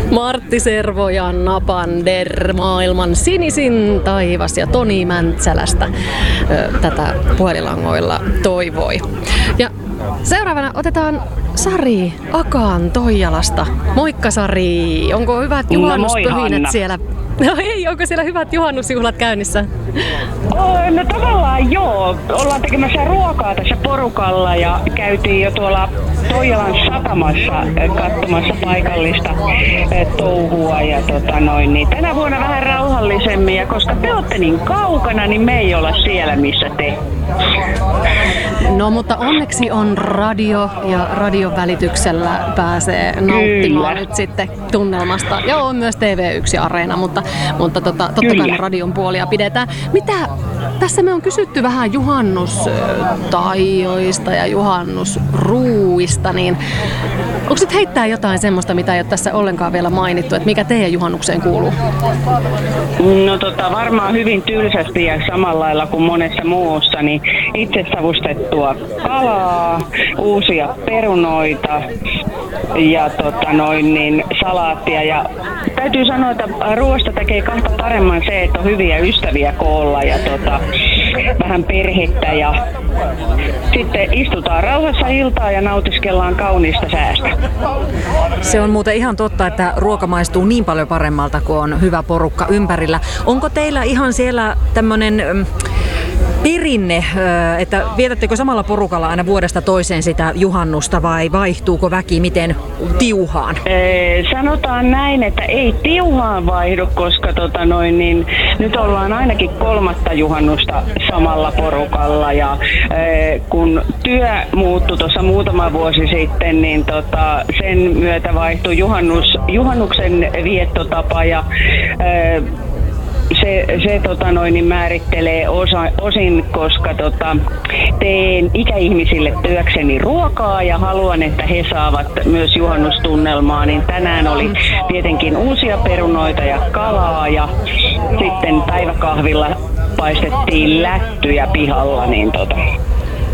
Martti Servo ja Napander, maailman sinisin taivas ja Toni Mäntsälästä tätä puhelinlangoilla toivoi. Ja seuraavana otetaan Sari Akaan Toijalasta. Moikka Sari, onko hyvät juhannuspyhinät siellä? No ei, onko siellä hyvät juhannusjuhlat käynnissä? No tavallaan joo. Ollaan tekemässä ruokaa tässä porukalla ja käytiin jo tuolla Toijalan satamassa katsomassa paikallista touhua. Ja niin tänä vuonna vähän rauhallisemmin ja koska te olette niin kaukana, niin me ei olla siellä missä te. No mutta onneksi on radio ja radion välityksellä pääsee nauttimaan nyt sitten tunnelmasta. Ja on myös TV1 Areena, mutta totta kai radion puolia pidetään. Mitä tässä me on kysytty vähän juhannustaijoista ja juhannusruuista, niin onko nyt heittää jotain semmoista, mitä ei ole tässä ollenkaan vielä mainittu, että mikä teidän juhannukseen kuuluu? No varmaan hyvin tylsästi ja samalla lailla kuin monessa muussa, niin itse savustettua kalaa, uusia perunoita ja salaattia. Ja täytyy sanoa, että ruoasta tekee kahta paremman se, että on hyviä ystäviä koolla ja vähän perhettä ja sitten istutaan rauhassa iltaa ja nautiskellaan kauniista säästä. Se on muuten ihan totta, että ruoka maistuu niin paljon paremmalta, kun on hyvä porukka ympärillä. Onko teillä ihan siellä tämmöinen perinne, että vietättekö samalla porukalla aina vuodesta toiseen sitä juhannusta vai vaihtuuko väki miten tiuhaan? Sanotaan näin, että ei tiuhaan vaihdu, koska nyt ollaan ainakin 3. juhannusta samalla porukalla ja kun työ muuttui tuossa muutama vuosi sitten, niin sen myötä vaihtui juhannuksen viettotapa ja se määrittelee osin, koska teen ikäihmisille työkseni ruokaa ja haluan, että he saavat myös juhannustunnelmaa, niin tänään oli tietenkin uusia perunoita ja kalaa ja sitten päiväkahvilla paistettiin lättyjä pihalla, niin